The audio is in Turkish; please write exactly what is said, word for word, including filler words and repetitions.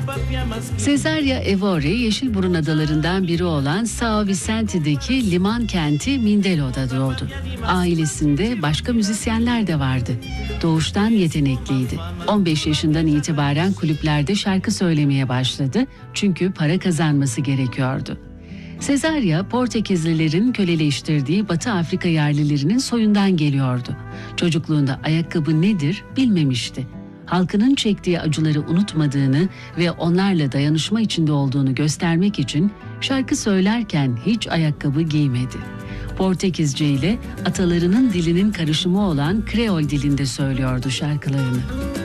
Cesaria Evore, Yeşilburun adalarından biri olan São Vicente'deki liman kenti Mindelo'da doğdu. Ailesinde başka müzisyenler de vardı. Doğuştan yetenekliydi. on beş yaşından itibaren kulüplerde şarkı söylemeye başladı çünkü para kazanması gerekiyordu. Cesaria, Portekizlilerin köleleştirdiği Batı Afrika yerlilerinin soyundan geliyordu. Çocukluğunda ayakkabı nedir bilmemişti. Halkının çektiği acıları unutmadığını ve onlarla dayanışma içinde olduğunu göstermek için şarkı söylerken hiç ayakkabı giymedi. Portekizce ile atalarının dilinin karışımı olan Kreol dilinde söylüyordu şarkılarını.